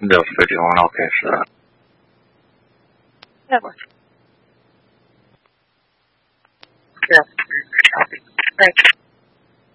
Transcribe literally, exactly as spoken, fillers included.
六fifty one. Okay, sir. Network. Yes. Right.